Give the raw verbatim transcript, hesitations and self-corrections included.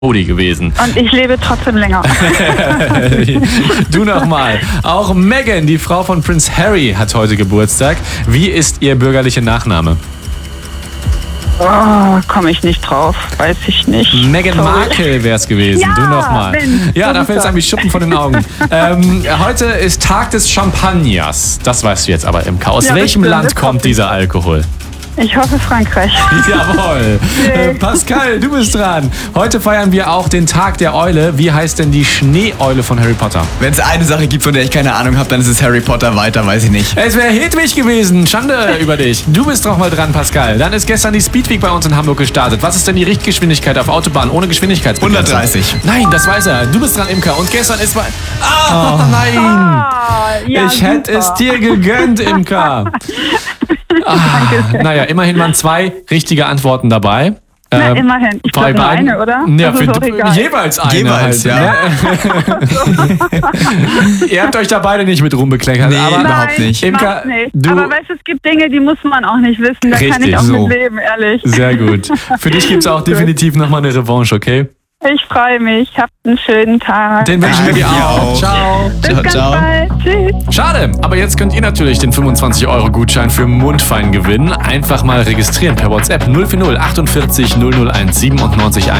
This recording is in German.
Modi gewesen. Und ich lebe trotzdem länger. Du nochmal. Auch Meghan, die Frau von Prince Harry, hat heute Geburtstag. Wie ist ihr bürgerlicher Nachname? Oh, komme ich nicht drauf. Weiß ich nicht. Meghan Sorry. Markle wäre es gewesen. Ja, du nochmal. Mensch, Ja, da super. fällt es einem wie Schuppen von den Augen. ähm, heute ist Tag des Champagners. Das weißt du jetzt aber, Imka. Aus Ja, welchem bestimmt, Land das kommt hoffe ich. dieser Alkohol? Ich hoffe Frankreich. Jawohl. Yay. Äh, Pascal, du bist dran. Heute feiern wir auch den Tag der Eule. Wie heißt denn die Schneeeule von Harry Potter? Wenn es eine Sache gibt, von der ich keine Ahnung habe, dann ist es Harry Potter. Weiter weiß ich nicht. Es wäre Hedwig gewesen. Schande über dich. Du bist doch mal dran, Pascal. Dann ist gestern die Speedweek bei uns in Hamburg gestartet. Was ist denn die Richtgeschwindigkeit auf Autobahn ohne Geschwindigkeitsbegrenzung? hundertdreißig. Nein, das weiß er. Du bist dran, Imka. Und gestern ist bei... Ah, nein. Ah, ja, ich hätte es super. dir gegönnt, Imka. Ah, naja, immerhin waren zwei richtige Antworten dabei. Na, Ähm, immerhin. Ich bei glaube nur beiden- eine, oder? Ja, Das für, ist auch egal. jeweils eine. Jeweils, halt, ja. Ne? Ihr habt euch da beide nicht mit rumbekleckert. Nee, aber überhaupt Nein, nicht. Imka, macht nicht. du- Aber weißt du, es gibt Dinge, die muss man auch nicht wissen. Da kann Richtig, ich auch so. mit leben, ehrlich. Sehr gut. Für dich gibt es auch definitiv nochmal eine Revanche, okay? Ich freue mich. Habt einen schönen Tag. Den wünschen wir dir Danke, auch. auch. Ciao. Bis Ciao, ganz ciao. bald. Tschüss. Schade, aber jetzt könnt ihr natürlich den fünfundzwanzig Euro Gutschein für Mundfein gewinnen. Einfach mal registrieren per WhatsApp null vier null achtundvierzig null null eins siebenundneunzig eins.